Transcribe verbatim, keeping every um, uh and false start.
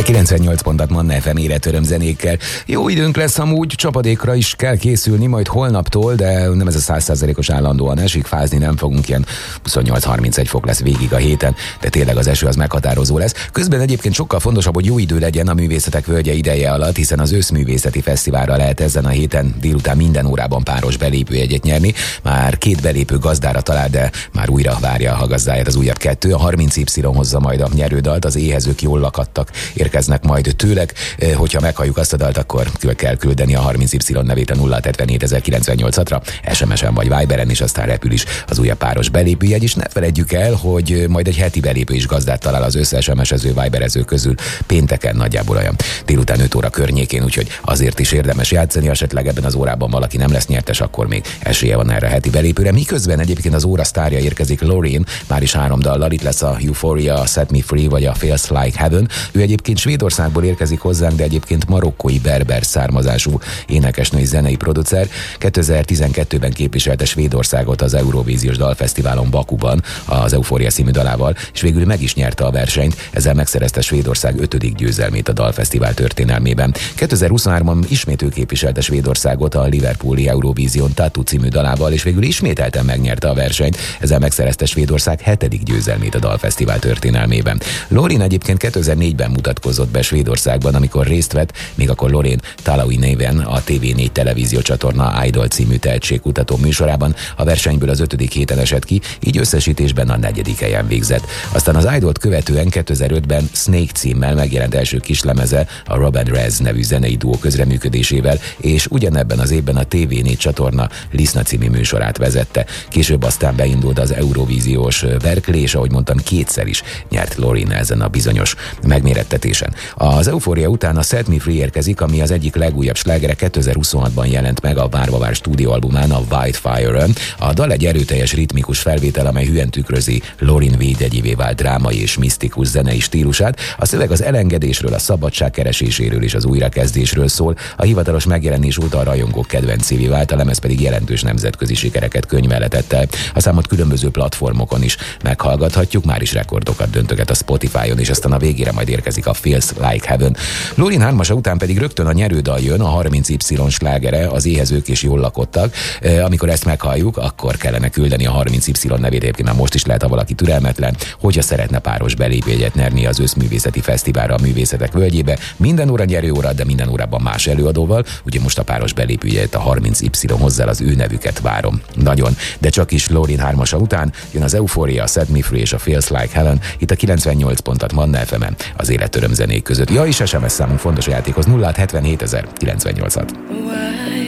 kilencvennyolc pontot Manna ef em éretöröm zenékkel. Jó időnk lesz amúgy, csapadékra is kell készülni majd holnaptól, de nem ez a száz százalékos állandóan esik, fázni nem fogunk, ilyen huszonnyolc harmincegy fok lesz végig a héten, de tényleg az eső az meghatározó lesz. Közben egyébként sokkal fontosabb, hogy jó idő legyen a Művészetek Völgye ideje alatt, hiszen az Őszművészeti Fesztiválra lehet ezen a héten délután minden órában páros belépőjegyet nyerni. Már két belépő gazdára talál, de már újra várja a gazdáját az újabb kettő. A harminc Y hozza majd a nyerődalt, az éhezők jól lakadtak érkeznek majd tőlek. Hogyha meghalljuk azt a dalt, akkor kell küldeni a harminc Y nevét a nulla hetvenhét ezerkilencszáznyolcvannyolcra, es em es-en vagy Viberen, és aztán repül is az újabb páros belépőjegy, és ne feledjük el, hogy majd egy heti belépő is gazdát talál az összes es em es-ező, Viberező közül pénteken nagyjából olyan délután öt óra környékén, úgyhogy azért is érdemes játszani, esetleg ebben az órában valaki nem lesz nyertes, akkor még esélye van erre a heti belépőre. Miközben egyébként az óra sztárja érkezik, Loreen, már is három dallal, itt lesz a Euphoria, a Set Me Free vagy a Feels Like Heaven. Ő egyébként Svédországból érkezik hozzánk, de egyébként marokkói berber származású énekesnői zenei producer. kétezer-tizenkettőben képviselte Svédországot az Eurovíziós Dalfesztiválon Bakuban az Euphoria című dalával, és végül meg is nyerte a versenyt, ezzel megszerezte Svédország ötödik győzelmét a dalfesztivál történelmében. kétezer-huszonháromban ismét ő képviselte Svédországot a Liverpooli Eurovízión Tattoo című dalával, és végül ismételten megnyerte a versenyt, ezzel megszerezte Svédország hetedik győzelmét a dalfesztivál történelmében. Loreen egyébként kétezer-négyben mutatkozott be Svédországban, amikor részt vett, még akkor Loreen Talaui néven a té vé négy televízió csatorna Idol című tehetségkutató műsorában. A versenyből az ötödik héten esett ki, így összesítésben a negyedik helyen végzett. Aztán az Idolt követően kétezer-ötben Snake címmel megjelent első kislemeze a Robin Rez nevű zenei duó közreműködésével, és ugyanebben az évben a té vé négy csatorna Liszna című műsorát vezette. Később aztán beindult az Eurovíziós verklé, és ahogy mondtam, kétszer is nyert Loreen ezen a bizonyos megmérettetésen. Az Euphoria után a Set Me Free érkezik, ami az egyik legújabb slágere, kétezer-huszonhatban jelent meg a Várva Vár stúdióalbumán, a Whitefire-ön. A dal egy erőteljes ritmikus felvétel, amely hülyen tükrözi Loreen védjegyévé vált drámai és misztikus zenei stílusát. A szöveg az elengedésről, a szabadság kereséséről és az újrakezdésről szól. A hivatalos megjelenés óta a rajongók kedvencévé vált, a lemez pedig jelentős nemzetközi sikereket könyvelhetett el. A számot különböző platformokon is meghallgathatjuk, már is rekordokat döntöget a Spotify-on, és aztán a végére majd érkezik a Feels Like Heaven. Loreen hármasa után pedig rögtön a nyerődal jön, a harminc Y slágere, az éhezők és jól lakottak. E, amikor ezt meghalljuk, akkor kellene küldeni a harminc Y nevét, egyébként már most is lehet, ha valaki türelmetlen, hogyha szeretne páros belépőjegyet nyerni az Őszművészeti Fesztiválra a Művészetek Völgyébe. Minden óra nyerő óra, de minden órában más előadóval. Ugye most a páros belépőjegyet a harminc Y hozzá, az ő nevüket várom. Nagyon, de csak is Loreen hármasa után jön az Euphoria, a Set Me Free és a Feels Like Heaven, itt a kilencvennyolc pontot Manna ef em-en, az életöröm zenék között. Ja, és es em es számunk fontos a játékhoz nulla hetvenhét ezerkilencszáznyolcvannyolc.